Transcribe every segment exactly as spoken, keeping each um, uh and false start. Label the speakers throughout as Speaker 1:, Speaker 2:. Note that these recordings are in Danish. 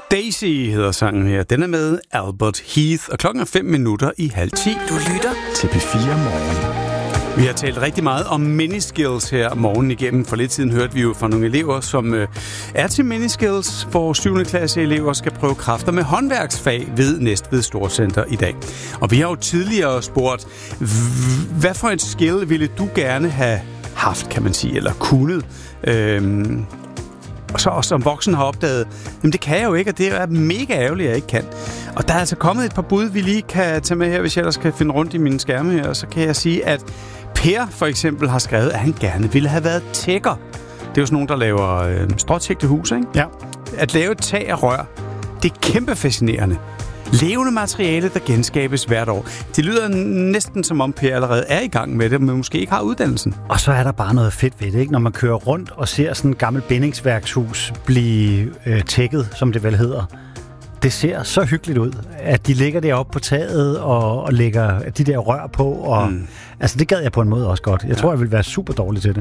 Speaker 1: Daisy hedder sangen her. Den er med Albert Heath, og klokken er fem minutter i halv ti.
Speaker 2: Du lytter
Speaker 1: til P fire Morgen. Vi har talt rigtig meget om miniskills her morgen igennem. For lidt siden hørte vi jo fra nogle elever, som øh, er til miniskills, hvor syvende klasse elever skal prøve kræfter med håndværksfag ved Næstved Storcenter i dag. Og vi har jo tidligere spurgt, hvad for et skill ville du gerne have haft, kan man sige, eller kunnet? Øhm, og så også som voksen har opdaget, jamen det kan jeg jo ikke, og det er mega ærgerligt, at jeg ikke kan. Og der er altså kommet et par bud, vi lige kan tage med her, hvis jeg ellers kan finde rundt i mine skærme her. Og så kan jeg sige, at Per for eksempel har skrevet, at han gerne ville have været tækker. Det er jo sådan nogen, der laver øh, stråtægte hus, ikke?
Speaker 3: Ja.
Speaker 1: At lave et tag af rør, det er kæmpe fascinerende. Levende materiale, der genskabes hvert år. Det lyder næsten som om Per allerede er i gang med det, men måske ikke har uddannelsen.
Speaker 3: Og så er der bare noget fedt ved det, ikke? Når man kører rundt og ser sådan et gammelt bindingsværkshus blive øh, tækket, som det vel hedder. Det ser så hyggeligt ud, at de ligger deroppe på taget og, og lægger de der rør på. Og, mm. Altså, det gad jeg på en måde også godt. Jeg ja. tror, jeg vil være super dårlig til det.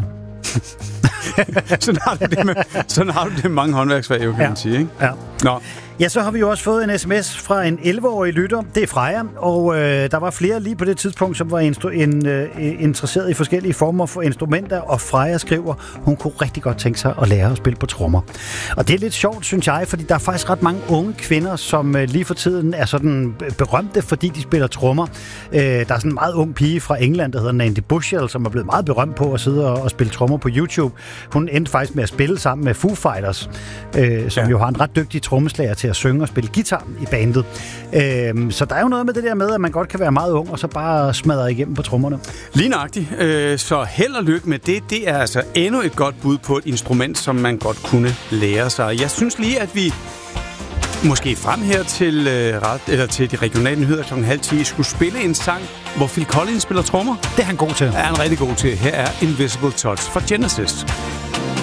Speaker 1: sådan, har du det med, sådan har du det med mange håndværksfag, jo, kan ja. man sige, ikke?
Speaker 3: Ja.
Speaker 1: Nå.
Speaker 3: Ja, så har vi jo også fået en sms fra en elleve-årig lytter. Det er Freja, og øh, der var flere lige på det tidspunkt, som var instru- en, øh, interesseret i forskellige former for instrumenter, og Freja skriver, hun kunne rigtig godt tænke sig at lære at spille på trommer. Og det er lidt sjovt, synes jeg, fordi der er faktisk ret mange unge kvinder, som øh, lige for tiden er sådan berømte, fordi de spiller trommer. Øh, der er sådan en meget ung pige fra England, der hedder Nandy Bushell, som er blevet meget berømt på at sidde og, og spille trommer på YouTube. Hun endte faktisk med at spille sammen med Foo Fighters, øh, som ja. jo har en ret dygtig trommeslager til at synge og spille guitar i bandet. Øhm, så der er jo noget med det der med, at man godt kan være meget ung, og så bare smadre igennem på trommerne.
Speaker 1: Lige nøjagtigt. Øh, så held og lykke med det. Det er altså endnu et godt bud på et instrument, som man godt kunne lære sig. Jeg synes lige, at vi måske frem her til, øh, ret, eller til de regionale nyheder klokken halv ti skulle spille en sang, hvor Phil Collins spiller trommer.
Speaker 3: Det er han god til.
Speaker 1: Det er han rigtig god til. Her er Invisible Touch fra Genesis.